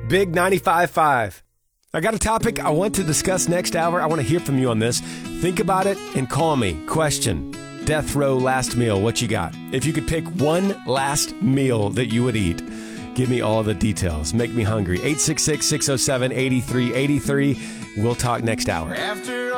Big 95.5. I got a topic I want to discuss next hour. I want to hear from you on this. Think about it and call me. Question: death row last meal. What you got? If you could pick one last meal that you would eat, give me all the details. Make me hungry. 866-607-8383. We'll talk next hour. After